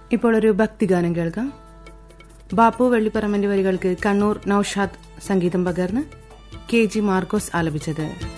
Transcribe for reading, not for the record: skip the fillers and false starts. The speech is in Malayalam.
ഇപ്പോൾ ഒരു ഭക്തിഗാനം കേൾക്കാം. ബാപ്പു വെള്ളിപ്പറമ്പന്റെ വരികൾക്ക് കണ്ണൂർ നൌഷാദ് സംഗീതം പകർന്ന് KG മാർക്കോസ് ആലപിച്ചത്.